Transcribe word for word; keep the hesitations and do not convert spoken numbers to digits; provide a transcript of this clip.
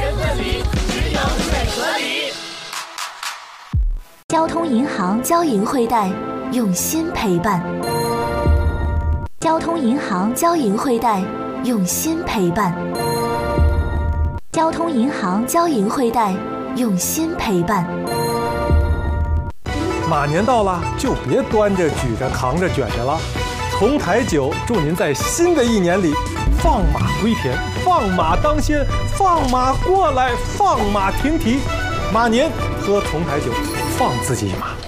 人分离，只有最合理。 交通银行交银汇贷，用心陪伴。交通银行交银汇贷，用心陪伴。交通银行交银汇贷，用心陪伴。 马年到了，就别端着、举着、扛着、卷着了。同台酒祝您在新的一年里放马归田，放马当先，放马过来，放马停蹄。马年喝同台酒，放自己一马。